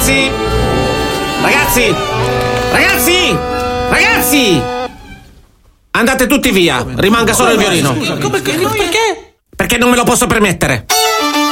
Ragazzi! Ragazzi! Ragazzi! Ragazzi! Andate tutti via, rimanga solo il violino. Perché? Perché non me lo posso permettere.